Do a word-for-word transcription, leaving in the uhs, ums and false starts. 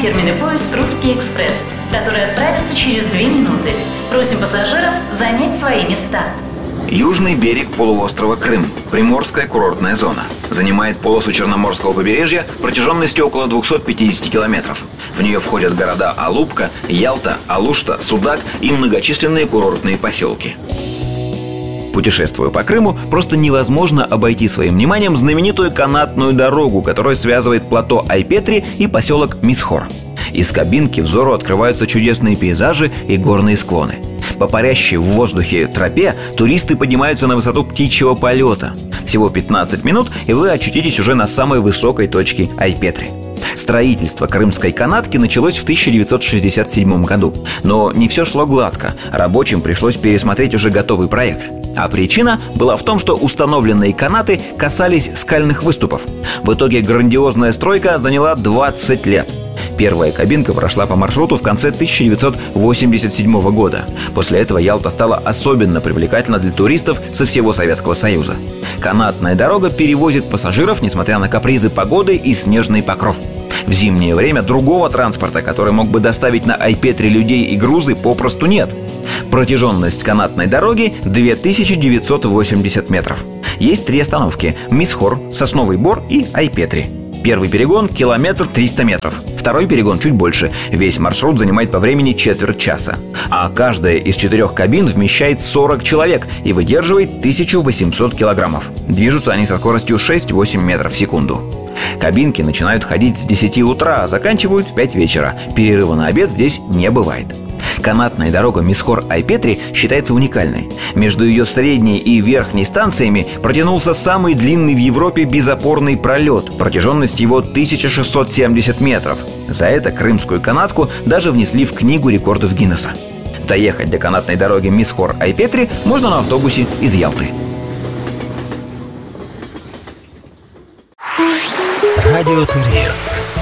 фирменный поезд «Русский экспресс», который отправится через две минуты. Просим пассажиров занять свои места. Южный берег полуострова Крым, приморская курортная зона. Занимает полосу Черноморского побережья протяженностью около двухсот пятидесяти километров. В нее входят города Алупка, Ялта, Алушта, Судак и многочисленные курортные поселки. Путешествуя по Крыму, просто невозможно обойти своим вниманием знаменитую канатную дорогу, которая связывает плато Айпетри и поселок Мисхор. Из кабинки взору открываются чудесные пейзажи и горные склоны. По парящей в воздухе тропе туристы поднимаются на высоту птичьего полета. Всего пятнадцать минут, и вы очутитесь уже на самой высокой точке Айпетри. Строительство крымской канатки началось в тысяча девятьсот шестьдесят седьмом году. Но не все шло гладко. Рабочим пришлось пересмотреть уже готовый проект. А причина была в том, что установленные канаты касались скальных выступов. В итоге грандиозная стройка заняла двадцать лет. Первая кабинка прошла по маршруту в конце тысяча девятьсот восемьдесят седьмого года. После этого Ялта стала особенно привлекательна для туристов со всего Советского Союза. Канатная дорога перевозит пассажиров, несмотря на капризы погоды и снежный покров. В зимнее время другого транспорта, который мог бы доставить на Айпетри людей и грузы, попросту нет. Протяженность канатной дороги – две тысячи девятьсот восемьдесят метров. Есть три остановки – Мисхор, Сосновый Бор и Айпетри. Первый перегон – километр триста метров. Второй перегон чуть больше. Весь маршрут занимает по времени четверть часа. А каждая из четырех кабин вмещает сорок человек и выдерживает тысячу восемьсот килограммов. Движутся они со скоростью шесть-восемь метров в секунду. Кабинки начинают ходить с десяти утра, а заканчивают в пять вечера. Перерыва на обед здесь не бывает. Канатная дорога Мисхор-Айпетри считается уникальной. Между ее средней и верхней станциями протянулся самый длинный в Европе безопорный пролет. Протяженность его тысяча шестьсот семьдесят метров. За это крымскую канатку даже внесли в книгу рекордов Гиннесса. Доехать до канатной дороги Мисхор-Айпетри можно на автобусе из Ялты. Радиотурист.